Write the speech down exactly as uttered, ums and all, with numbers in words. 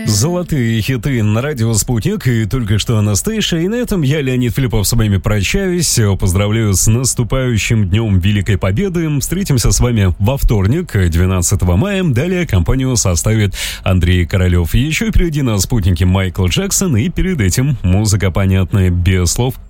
Золотые хиты на радио «Спутник» и только что Анастейша. И на этом я, Леонид Филиппов, с вами прощаюсь. Поздравляю с наступающим Днем Великой Победы. Встретимся с вами во вторник, двенадцатого мая. Далее компанию составит Андрей Королев. Еще впереди на «Спутнике» Майкл Джексон. И перед этим музыка понятная без слов